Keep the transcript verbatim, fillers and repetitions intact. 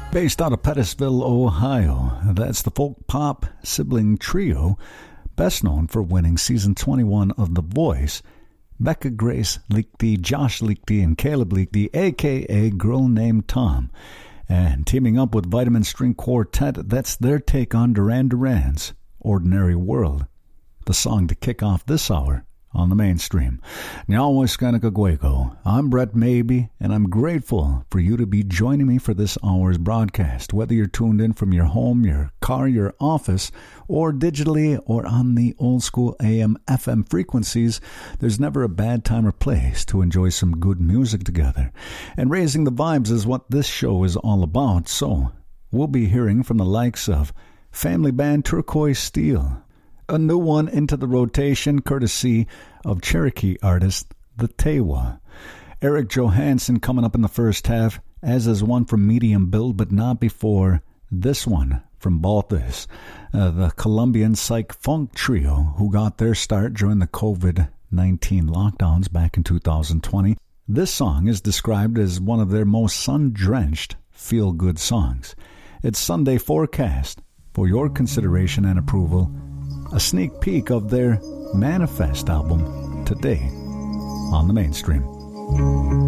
Based out of Pettisville, Ohio, that's the folk pop sibling trio, best known for winning season twenty-one of The Voice, Becca Grace Liechty, Josh Liechty, and Caleb Liechty, a k a. Girl Named Tom. And teaming up with Vitamin String Quartet, that's their take on Duran Duran's Ordinary World, the song to kick off this hour on the mainstream. Nyawaskanakagwego. I'm Brett Maybe, and I'm grateful for you to be joining me for this hour's broadcast. Whether you're tuned in from your home, your car, your office, or digitally, or on the old school A M F M frequencies, there's never a bad time or place to enjoy some good music together. And raising the vibes is what this show is all about, so we'll be hearing from the likes of family band Turquoise Steel, a new one into the rotation courtesy of Cherokee artist The Tewa. Eric Johansson coming up in the first half, as is one from Medium Build, but not before this one from Balthus, uh, the Colombian psych funk trio who got their start during the covid nineteen lockdowns back in two thousand twenty. This song is described as one of their most sun-drenched feel-good songs. It's Sunday Forecast for your consideration and approval. A sneak peek of their Manifest album today on the mainstream.